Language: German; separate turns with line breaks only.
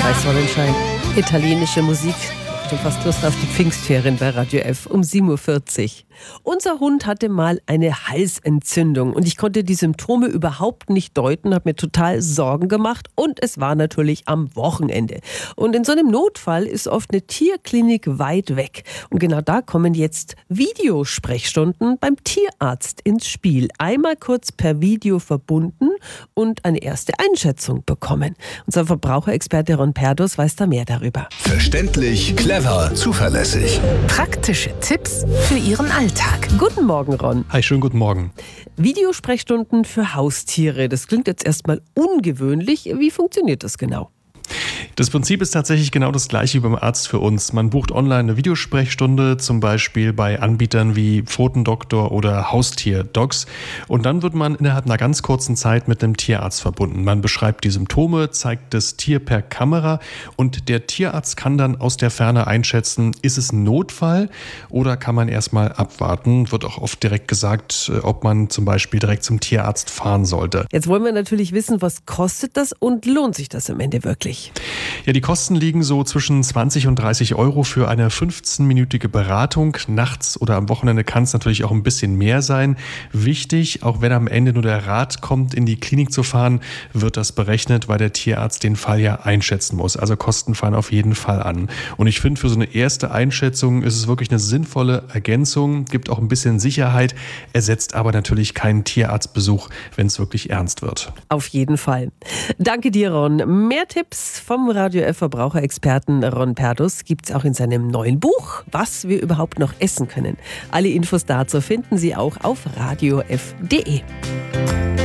bei Sonnenschein. Italienische Musik. Schon fast Lust auf die Pfingstferien bei Radio F um 7.40 Uhr. Unser Hund hatte mal eine Halsentzündung und ich konnte die Symptome überhaupt nicht deuten, habe mir total Sorgen gemacht und es war natürlich am Wochenende. Und in so einem Notfall ist oft eine Tierklinik weit weg. Und genau da kommen jetzt Videosprechstunden beim Tierarzt ins Spiel. Einmal kurz per Video verbunden und eine erste Einschätzung bekommen. Unser Verbraucherexperte Ron Perdos weiß da mehr darüber.
Verständlich, clever, zuverlässig.
Praktische Tipps für Ihren Alltag.
Guten Morgen, Ron.
Hi, schönen guten Morgen.
Videosprechstunden für Haustiere. Das klingt jetzt erstmal ungewöhnlich. Wie funktioniert das genau?
Das Prinzip ist tatsächlich genau das gleiche wie beim Arzt für uns. Man bucht online eine Videosprechstunde, zum Beispiel bei Anbietern wie Pfotendoktor oder Haustierdocs. Und dann wird man innerhalb einer ganz kurzen Zeit mit einem Tierarzt verbunden. Man beschreibt die Symptome, zeigt das Tier per Kamera und der Tierarzt kann dann aus der Ferne einschätzen, ist es ein Notfall oder kann man erstmal abwarten. Wird auch oft direkt gesagt, ob man zum Beispiel direkt zum Tierarzt fahren sollte.
Jetzt wollen wir natürlich wissen, was kostet das und lohnt sich das am Ende wirklich?
Ja, die Kosten liegen so zwischen 20 und 30 Euro für eine 15-minütige Beratung. Nachts oder am Wochenende kann es natürlich auch ein bisschen mehr sein. Wichtig, auch wenn am Ende nur der Rat kommt, in die Klinik zu fahren, wird das berechnet, weil der Tierarzt den Fall ja einschätzen muss. Also Kosten fallen auf jeden Fall an. Und ich finde, für so eine erste Einschätzung ist es wirklich eine sinnvolle Ergänzung, gibt auch ein bisschen Sicherheit, ersetzt aber natürlich keinen Tierarztbesuch, wenn es wirklich ernst wird.
Auf jeden Fall. Danke dir, Ron. Mehr Tipps vom Radio F Verbraucherexperten Ron Perdos gibt es auch in seinem neuen Buch, was wir überhaupt noch essen können. Alle Infos dazu finden Sie auch auf radiof.de.